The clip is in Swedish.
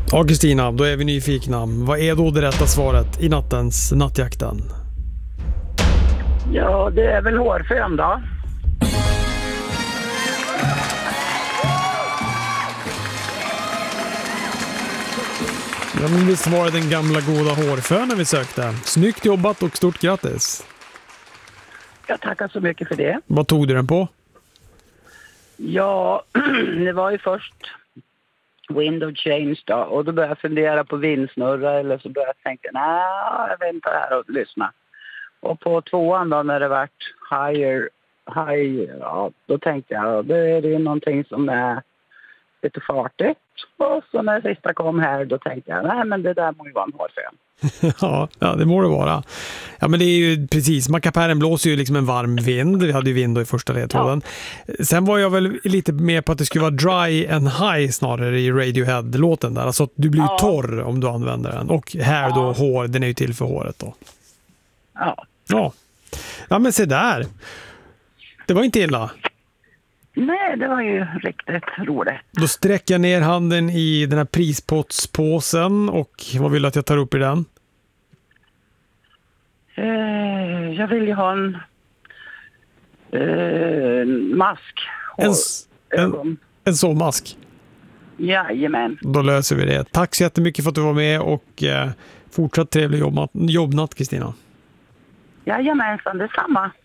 Ja, Kristina, då är vi nyfikna. Vad är då det rätta svaret i nattens nattjakten? Ja, det är väl hårfön då. Ja, men visst var det den gamla goda hårfönen vi sökte. Snyggt jobbat och stort grattis. Jag tackar så mycket för det. Vad tog du den på? Ja, det var ju först window change då. Och då började jag fundera på vindsnurra eller så började jag tänka, nej, jag väntar här och lyssna. Och på 2:an då när det vart high, ja, då tänkte jag, det är det någonting som är lite fartigt. Och så när sista kom här, då tänkte jag, nej men det där må ju vara en hårfön. Ja, det må det vara. Ja, men det är ju precis, mackapären blåser ju liksom en varm vind. Vi hade ju vind då i första ledtråden. Ja. Sen var jag väl lite mer på att det skulle vara dry and high snarare i Radiohead-låten där. Alltså att du blir ju torr om du använder den. Och här då hår, den är ju till för håret då. Ja. Ja, men se där. Det var inte illa. Nej, det var ju riktigt roligt. Då sträcker jag ner handen i den här prispottspåsen och vad vill du att jag tar upp i den? Jag vill ju ha en mask. En sovmask? Jajamän. Då löser vi det. Tack så jättemycket för att du var med och fortsatt trevlig jobbnatt, Kristina. Jajamensan, detsamma.